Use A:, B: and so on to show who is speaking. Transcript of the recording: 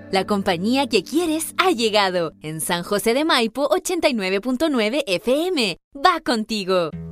A: La compañía que quieres ha llegado. En San José de Maipo, 89.9 FM. Va contigo.